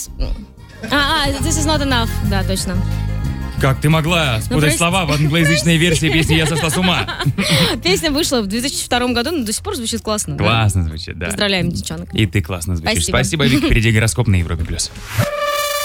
This is not enough. Да, точно. Как ты могла спутать слова в англоязычной версии песни «Я сошла с ума»? Песня вышла в 2002 году, но до сих пор звучит классно. Классно звучит, да. Поздравляем, девчонок. И ты классно звучишь. Спасибо. Спасибо, Вик. Впереди гороскоп на Европе+.